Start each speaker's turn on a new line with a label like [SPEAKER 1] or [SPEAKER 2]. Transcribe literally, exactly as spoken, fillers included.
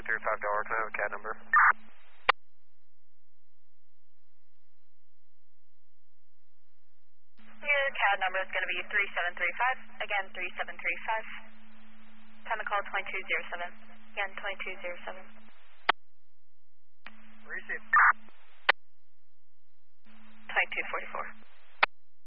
[SPEAKER 1] three five Delaware, can I have a C A D number?
[SPEAKER 2] Your C A D number is going to be three seven three five, again three seven three five. Time to call twenty-two oh seven, again twenty-two oh seven.
[SPEAKER 1] Receive.
[SPEAKER 2] twenty-two forty-four.